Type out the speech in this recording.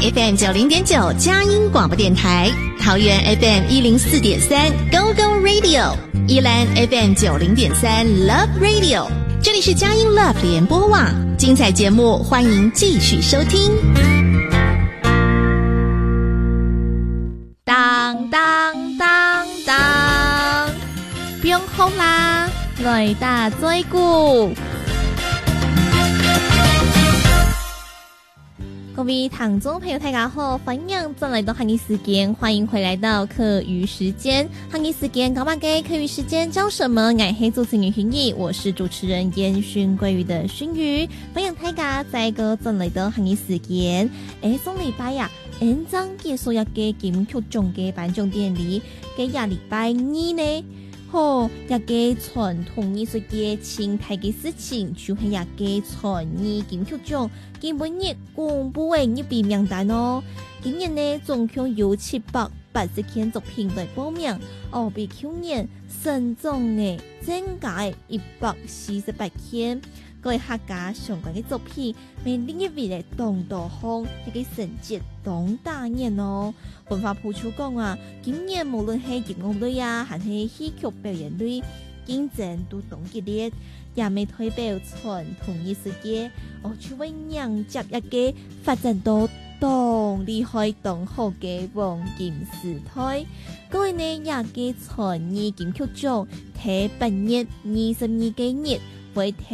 FM 90.9佳音广播电台，桃园 FM 104.3 Go Go Radio， 宜兰 FM 90.3 Love Radio。这里是佳音 Love 联播网，精彩节目欢迎继续收听。 当当当当，不用哭啦，来打嘴鼓。各位听众朋友大家好，欢迎再来到汉语时间，欢迎回来到课余时间。汉语时间搞嘛给课余时间教什么？爱黑主持人薰衣，我是主持人烟熏鲑鱼的熏鱼，欢迎大家再个再来到汉语时间。上礼拜呀，延长结束一个金曲奖嘅颁奖典礼，嘅下礼拜二呢。一個傳統藝術嘅前提嘅事情，就係一個傳藝金曲獎今本日公布嘅入圍名單哦。今年呢，總共有780件作品來報名，比去年增長嘅增加148件。各位客家相關嘅作品，每另一位嘅當道風一個成績當大年哦。文化部處講啊，今年無論係音樂類啊，還係戲劇表演類，競爭都當激烈，也未代表傳統藝術界，就會迎接一個發展到當厲害、當好嘅黃金時代。各位呢，也嘅傳藝金曲獎，睇8月22日會